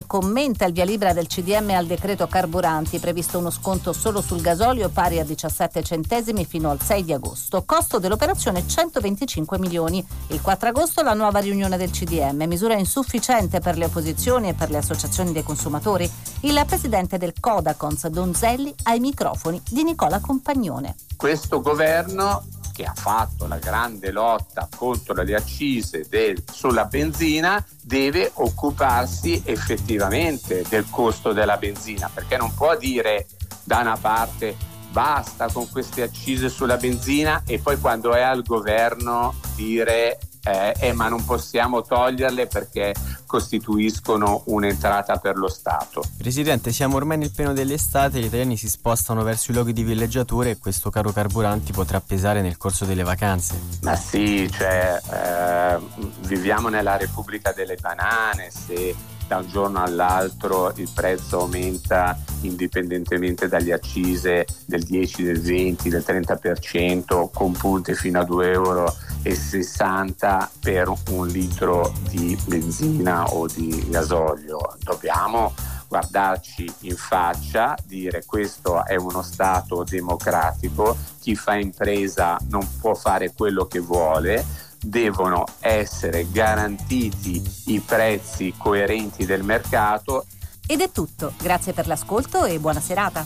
commenta il via libera del CDM al decreto carburanti, previsto uno sconto solo sul gasolio pari a 17 centesimi fino al 6 di agosto. Costo dell'operazione 125 milioni. Il 4 agosto la nuova riunione del CDM, misura insufficiente per le opposizioni e per le associazioni dei consumatori. Il presidente del Codacons, Donzelli, ai microfoni di Nicola Compagnone. Questo governo, che ha fatto la grande lotta contro le accise sulla benzina, deve occuparsi effettivamente del costo della benzina, perché non può dire da una parte basta con queste accise sulla benzina e poi quando è al governo dire ma non possiamo toglierle perché costituiscono un'entrata per lo Stato. Presidente, siamo ormai nel pieno dell'estate, gli italiani si spostano verso i luoghi di villeggiatura e questo caro carburanti potrà pesare nel corso delle vacanze. Ma sì, viviamo nella Repubblica delle Banane. Se da un giorno all'altro il prezzo aumenta indipendentemente dalle accise del 10, del 20, del 30%, con punte fino a 2,60 euro per un litro di benzina o di gasolio. Dobbiamo guardarci in faccia, dire questo è uno Stato democratico, chi fa impresa non può fare quello che vuole, devono essere garantiti i prezzi coerenti del mercato. Ed è tutto, grazie per l'ascolto e buona serata.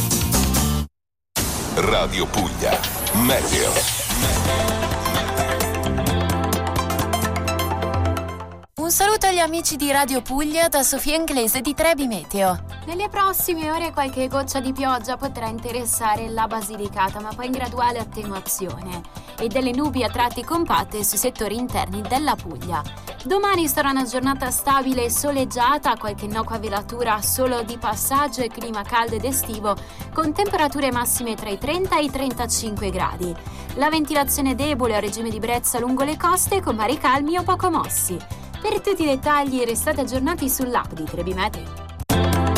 Radio Puglia, Meteo. Un saluto agli amici di Radio Puglia da Sofia Inglese di Trebi Meteo. Nelle prossime ore qualche goccia di pioggia potrà interessare la Basilicata, ma poi in graduale attenuazione, e delle nubi a tratti compatte sui settori interni della Puglia. Domani sarà una giornata stabile e soleggiata, qualche innocua velatura solo di passaggio e clima caldo ed estivo, con temperature massime tra i 30 e i 35 gradi. La ventilazione debole a regime di brezza lungo le coste, con mari calmi o poco mossi. Per tutti i dettagli restate aggiornati sull'app di Trebi Meteo.